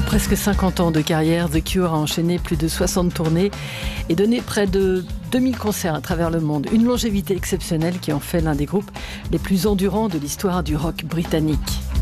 presque 50 ans de carrière, The Cure a enchaîné plus de 60 tournées et donné près de 2000 concerts à travers le monde. Une longévité exceptionnelle qui en fait l'un des groupes les plus endurants de l'histoire du rock britannique.